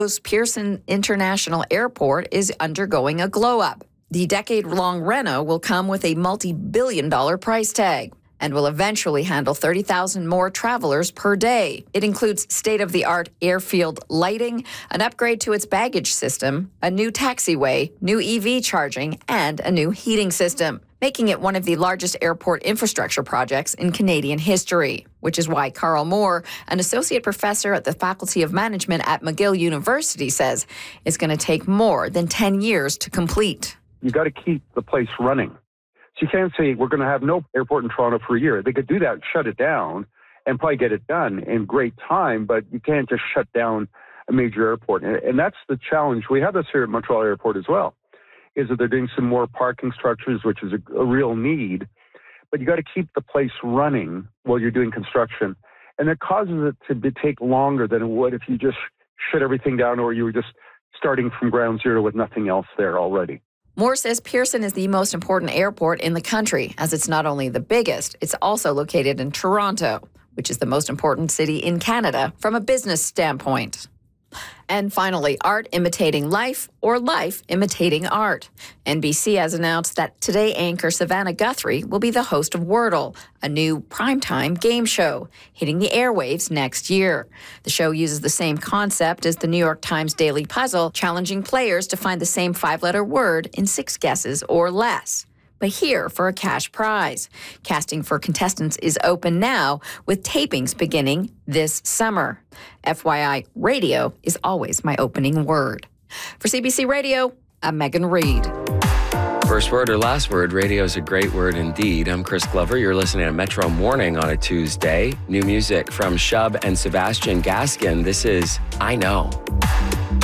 Pearson International Airport is undergoing a glow-up. The decade-long reno will come with a multi-billion-dollar price tag and will eventually handle 30,000 more travelers per day. It includes state-of-the-art airfield lighting, an upgrade to its baggage system, a new taxiway, new EV charging, and a new heating system, making it one of the largest airport infrastructure projects in Canadian history, which is why Carl Moore, an associate professor at the Faculty of Management at McGill University, says it's going to take more than 10 years to complete. You got to keep the place running. So you can't say we're going to have no airport in Toronto for a year. They could do that, shut it down, and probably get it done in great time, but you can't just shut down a major airport. And that's the challenge. We have this here at Montreal Airport as well, is that they're doing some more parking structures, which is a real need, but you got to keep the place running while you're doing construction. And it causes it to take longer than it would if you just shut everything down or you were just starting from ground zero with nothing else there already. Moore says Pearson is the most important airport in the country, as it's not only the biggest, it's also located in Toronto, which is the most important city in Canada from a business standpoint. And finally, art imitating life or life imitating art. NBC has announced that Today anchor Savannah Guthrie will be the host of Wordle, a new primetime game show hitting the airwaves next year. The show uses the same concept as the New York Times Daily Puzzle, challenging players to find the same 5-letter word in 6 guesses or less. But here for a cash prize. Casting for contestants is open now, with tapings beginning this summer. FYI, radio is always my opening word. For CBC Radio, I'm Megan Reed. First word or last word, radio is a great word indeed. I'm Chris Glover. You're listening to Metro Morning on a Tuesday. New music from Shub and Sebastian Gaskin. This is I Know.